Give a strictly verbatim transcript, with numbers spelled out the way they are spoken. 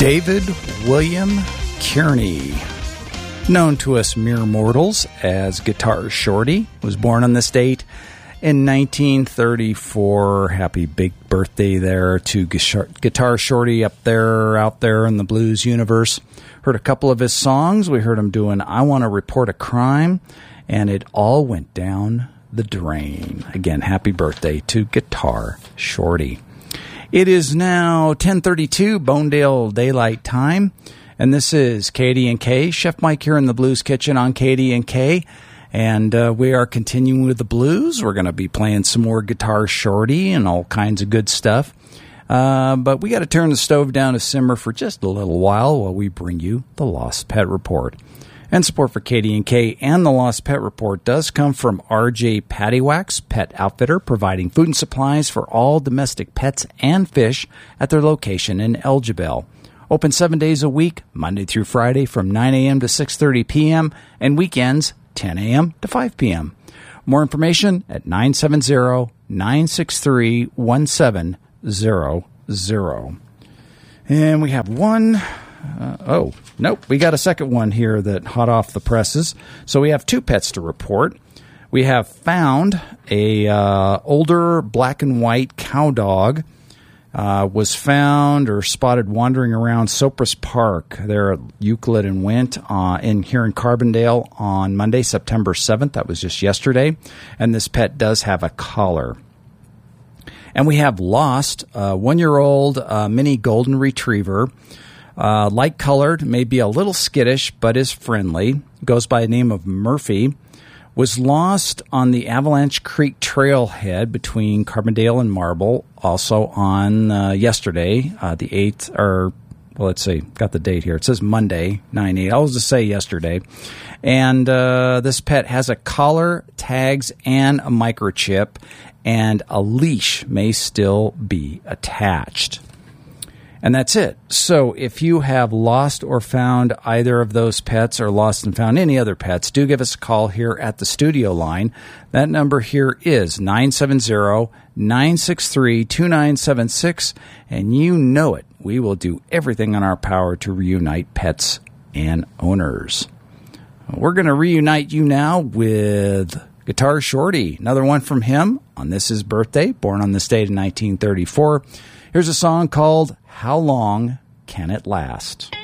David William Kearney, known to us mere mortals as Guitar Shorty, was born on this date in nineteen thirty-four. Happy big birthday there to Guitar Shorty up there, out there in the blues universe. Heard a couple of his songs. We heard him doing I Want to Report a Crime, and It All Went Down the Drain. Again, happy birthday to Guitar Shorty. It is now ten thirty-two, Bonedale Daylight Time, and this is K D and K. Chef Mike here in the Blues Kitchen on K D and K, and uh, we are continuing with the blues. We're going to be playing some more Guitar Shorty and all kinds of good stuff, uh, but we got to turn the stove down to simmer for just a little while while we bring you the Lost Pet Report. And support for K D and K and the Lost Pet Report does come from R J Pattywax Pet Outfitter, providing food and supplies for all domestic pets and fish at their location in Elgibel. Open seven days a week, Monday through Friday from nine a.m. to six thirty p.m. and weekends ten a.m. to five p.m. More information at nine seven zero, nine six three, one seven zero zero. And we have one... Uh, oh, nope. We got a second one here that hot off the presses. So we have two pets to report. We have found a uh, older black and white cow dog. Uh, was found or spotted wandering around Cypress Park there at Euclid and Wint uh, in here in Carbondale on Monday, September seventh. That was just yesterday. And this pet does have a collar. And we have lost a one-year-old uh, mini golden retriever. Uh, light-colored, may be a little skittish, but is friendly. Goes by the name of Murphy. Was lost on the Avalanche Creek trailhead between Carbondale and Marble, also on uh, yesterday, uh, the eighth, or, well, let's see, got the date here. It says Monday, nine eight. I was to say yesterday. And uh, this pet has a collar, tags, and a microchip, and a leash may still be attached. And that's it. So if you have lost or found either of those pets or lost and found any other pets, do give us a call here at the studio line. That number here is nine seven zero, nine six three, two nine seven six, and you know it. We will do everything in our power to reunite pets and owners. We're going to reunite you now with Guitar Shorty, another one from him on this his birthday, born on this date in nineteen thirty-four. Here's a song called How Long Can It Last?